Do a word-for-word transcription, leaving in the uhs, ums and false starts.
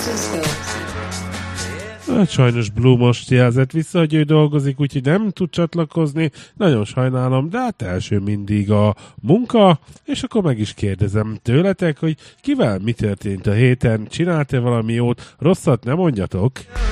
Hát sajnos Blue most jelzett vissza, hogy ő dolgozik, úgyhogy nem tud csatlakozni. Nagyon sajnálom, de hát első mindig a munka, és akkor meg is kérdezem tőletek, hogy kivel mi történt a héten, csinált-e valami jót, rosszat nem mondjatok.